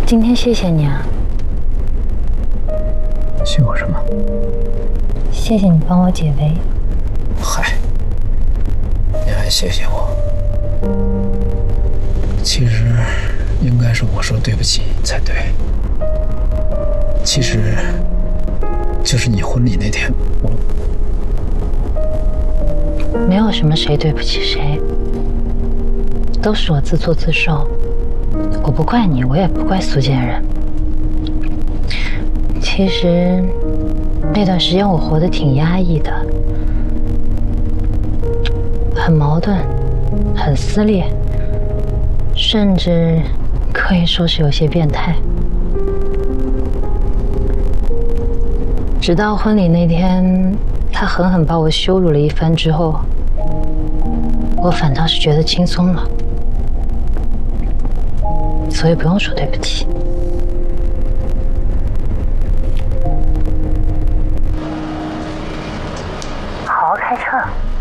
今天谢谢你啊。 谢我什么？ 谢谢你帮我解围。 嗨，你还谢谢我？其实应该是我说对不起才对。其实就是你婚礼那天， 没有什么谁对不起谁，都是我自作自受。我不怪你，我也不怪苏建仁。其实那段时间我活得挺压抑的，很矛盾，很撕裂，甚至可以说是有些变态。直到婚礼那天，他狠狠把我羞辱了一番之后，我反倒是觉得轻松了。所以不用说对不起。好好开车。